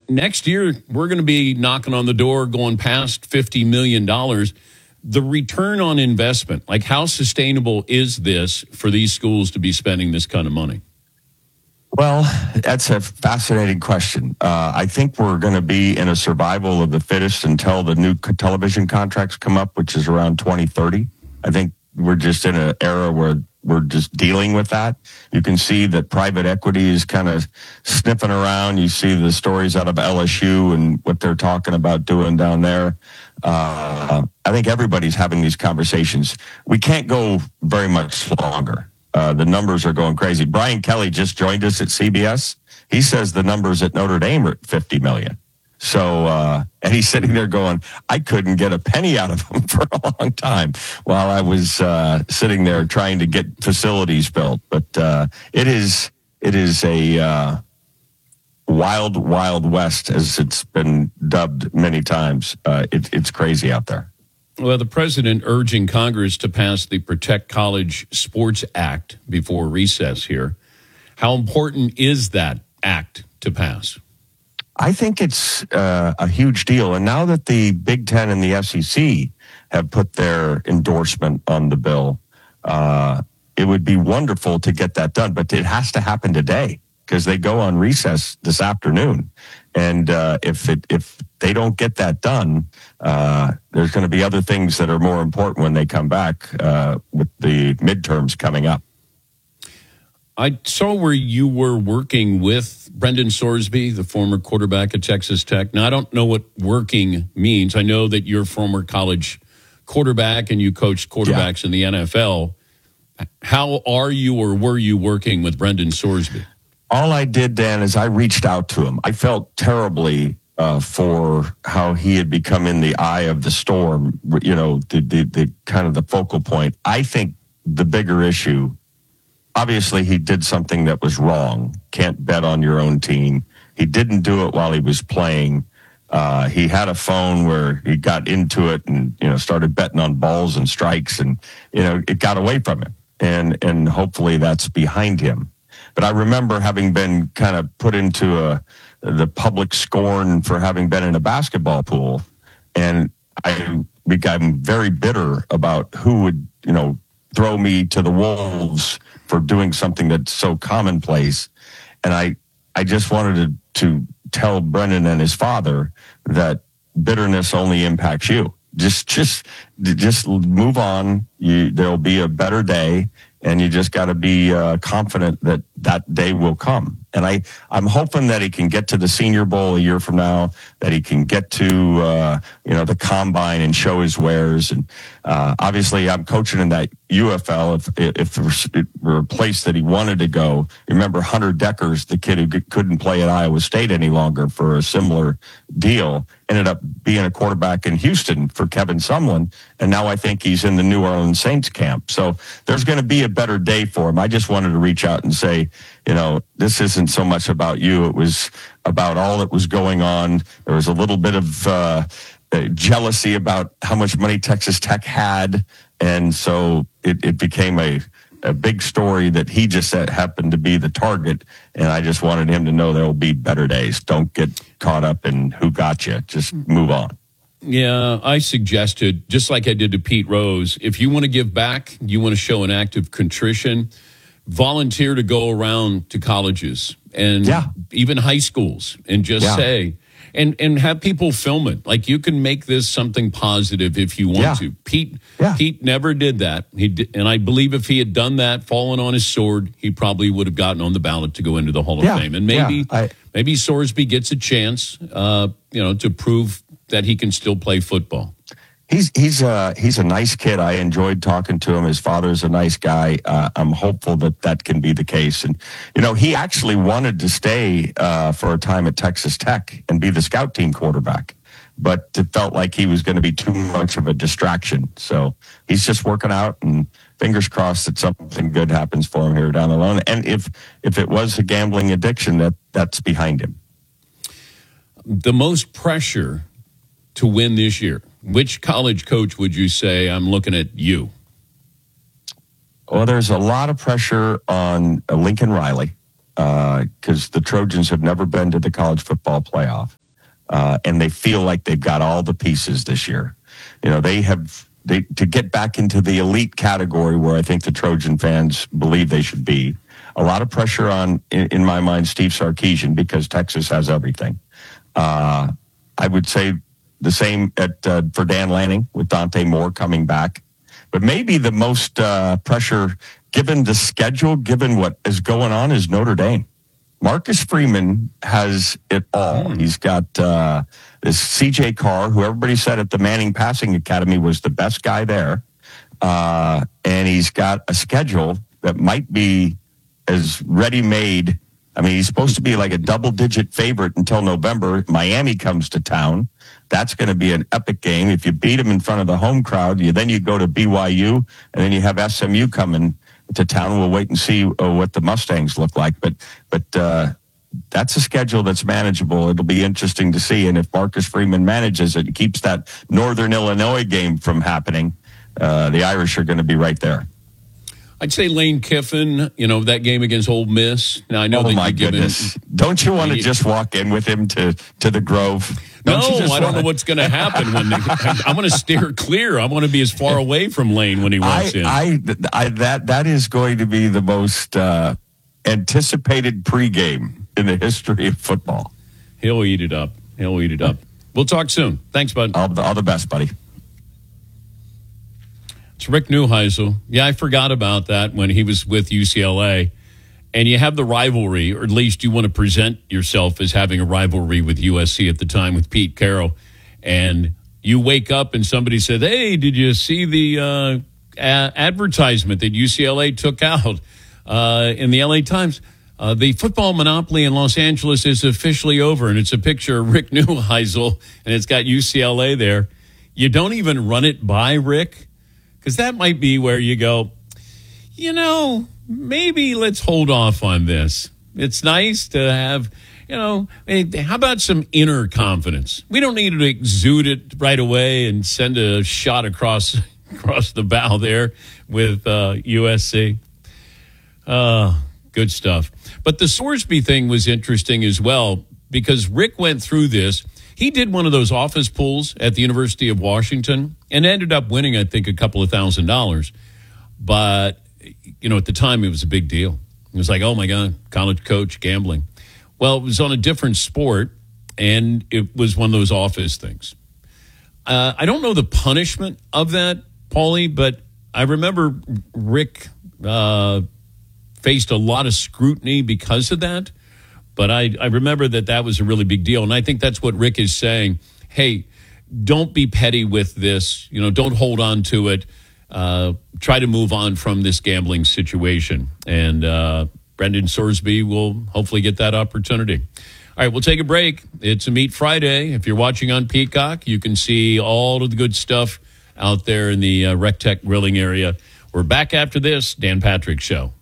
next year, we're going to be knocking on the door going past $50 million. The return on investment, like how sustainable is this for these schools to be spending this kind of money? Well, that's a fascinating question. I think we're going to be in a survival of the fittest until the new television contracts come up, which is around 2030. I think we're just in an era where we're just dealing with that. You can see that private equity is kind of sniffing around. You see the stories out of LSU and what they're talking about doing down there. I think everybody's having these conversations. We can't go very much longer. The numbers are going crazy. Brian Kelly just joined us at CBS. He says the numbers at Notre Dame are at $50 million. So, and he's sitting there going, I couldn't get a penny out of him for a long time while I was sitting there trying to get facilities built. But it is a wild, wild west, as it's been dubbed many times. It's crazy out there. Well, the president urging Congress to pass the Protect College Sports Act before recess here. How important is that act to pass? I think it's a huge deal. And now that the Big Ten and the SEC have put their endorsement on the bill, it would be wonderful to get that done. But it has to happen today because they go on recess this afternoon. And if they don't get that done, there's going to be other things that are more important when they come back with the midterms coming up. I saw where you were working with Brendan Sorsby, the former quarterback at Texas Tech. Now, I don't know what working means. I know that you're a former college quarterback and you coached quarterbacks in the NFL. How are you or were you working with Brendan Sorsby? All I did, Dan, is I reached out to him. I felt terribly for how he had become in the eye of the storm, you know, the kind of the focal point. I think the bigger issue, obviously he did something that was wrong. Can't bet on your own team. He didn't do it while he was playing. He had a phone where he got into it and, you know, started betting on balls and strikes and, you know, it got away from him. And hopefully that's behind him. But I remember having been kind of put into the public scorn for having been in a basketball pool. And I became very bitter about who would, you know, throw me to the wolves for doing something that's so commonplace. And I just wanted to tell Brendan and his father that bitterness only impacts you. Just move on. There'll be a better day. And you just got to be confident that that day will come. And I'm hoping that he can get to the Senior Bowl a year from now, that he can get to, the combine and show his wares. And obviously I'm coaching in that UFL. If it were a place that he wanted to go, remember Hunter Deckers, the kid who couldn't play at Iowa State any longer for a similar deal, ended up being a quarterback in Houston for Kevin Sumlin. And now I think he's in the New Orleans Saints camp. So there's going to be a better day for him. I just wanted to reach out and say, you know, this isn't so much about you. It was about all that was going on. There was a little bit of jealousy about how much money Texas Tech had. And so it became a big story that he just happened to be the target. And I just wanted him to know there will be better days. Don't get caught up in who got you. Just move on. Yeah, I suggested, just like I did to Pete Rose, if you want to give back, you want to show an act of contrition, volunteer to go around to colleges and even high schools and just say, and have people film it. Like, you can make this something positive if you want to. Pete never did that. And I believe if he had done that, fallen on his sword, he probably would have gotten on the ballot to go into the Hall of Fame. And maybe Sorsby gets a chance, to prove that he can still play football. He's a nice kid. I enjoyed talking to him. His father's a nice guy. I'm hopeful that can be the case. And, you know, he actually wanted to stay for a time at Texas Tech and be the scout team quarterback, but it felt like he was going to be too much of a distraction. So he's just working out, and fingers crossed that something good happens for him here down the line. And if it was a gambling addiction, that's behind him. The most pressure to win this year, which college coach would you say, I'm looking at you? Well, there's a lot of pressure on Lincoln Riley. because the Trojans have never been to the college football playoff, and they feel like they've got all the pieces this year. You know, to get back into the elite category where I think the Trojan fans believe they should be. A lot of pressure on, in my mind, Steve Sarkisian, because Texas has everything. I would say the same for Dan Lanning with Dante Moore coming back. But maybe the most pressure, given the schedule, given what is going on, is Notre Dame. Marcus Freeman has it all. He's got this C.J. Carr, who everybody said at the Manning Passing Academy was the best guy there. And he's got a schedule that might be as ready-made. I mean, he's supposed to be like a double-digit favorite until November. Miami comes to town. That's going to be an epic game. If you beat him in front of the home crowd, then you go to BYU, and then you have SMU coming to town. We'll wait and see what the Mustangs look like. But that's a schedule that's manageable. It'll be interesting to see. And if Marcus Freeman manages it and keeps that Northern Illinois game from happening, the Irish are going to be right there. I'd say Lane Kiffin, that game against Ole Miss. Now, I know that my goodness. Don't you want to just walk in with him to the Grove? I don't know what's going to happen. I'm going to steer clear. I want to be as far away from Lane when he walks in. That is going to be the most anticipated pregame in the history of football. He'll eat it up. We'll talk soon. Thanks, bud. All the best, buddy. It's Rick Neuheisel. Yeah, I forgot about that when he was with UCLA. And you have the rivalry, or at least you want to present yourself as having a rivalry with USC at the time with Pete Carroll. And you wake up and somebody said, hey, did you see the advertisement that UCLA took out in the LA Times? The football monopoly in Los Angeles is officially over. And it's a picture of Rick Neuheisel, and it's got UCLA there. You don't even run it by Rick, because that might be where you go, maybe let's hold off on this. It's nice to have, how about some inner confidence? We don't need to exude it right away and send a shot across the bow there with USC. Good stuff. But the Sorsby thing was interesting as well, because Rick went through this. He did one of those office pools at the University of Washington and ended up winning, I think, a couple of $1,000s. But, at the time, it was a big deal. It was like, oh, my God, college coach, gambling. Well, it was on a different sport, and it was one of those office things. I don't know the punishment of that, Paulie, but I remember Rick faced a lot of scrutiny because of that. But I remember that was a really big deal. And I think that's what Rick is saying. Hey, don't be petty with this. Don't hold on to it. Try to move on from this gambling situation. And Brendan Sorsby will hopefully get that opportunity. All right, we'll take a break. It's a Meat Friday. If you're watching on Peacock, you can see all of the good stuff out there in the Rec Tech grilling area. We're back after this Dan Patrick Show.